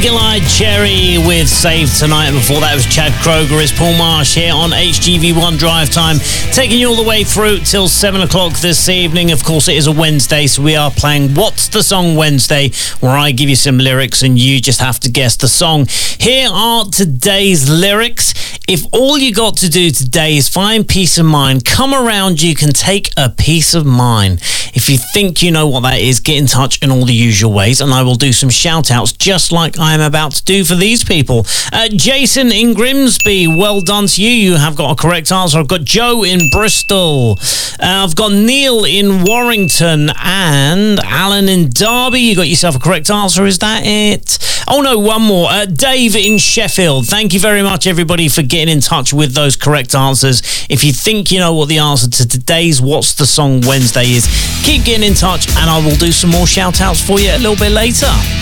Eagle-Eyed Cherry with Save Tonight. And before that was Chad Kroger. It's Paul Marsh here on HGV1 Drive Time, taking you all the way through till 7 o'clock this evening. Of course, it is a Wednesday, so we are playing What's the Song Wednesday, where I give you some lyrics and you just have to guess the song. Here are today's lyrics. If all you got to do today is find peace of mind, come around, you can take a piece of mine. If you think you know what that is, get in touch in all the usual ways, and I will do some shout-outs just like I am about to do for these people. Jason in Grimsby, well done to you. You have got a correct answer. I've got Joe in Bristol. I've got Neil in Warrington and Alan in Derby. You got yourself a correct answer. Is that it? Oh, no, one more. Dave in Sheffield. Thank you very much, everybody, for getting in touch with those correct answers. If you think you know what the answer to today's What's the Song Wednesday is, keep getting in touch and I will do some more shout-outs for you a little bit later.